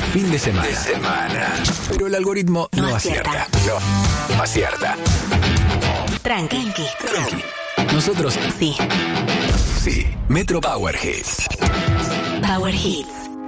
fin de semana. Pero el algoritmo no acierta. No acierta. Tranqui. Nosotros sí. Metro Power Hits. Power Hits.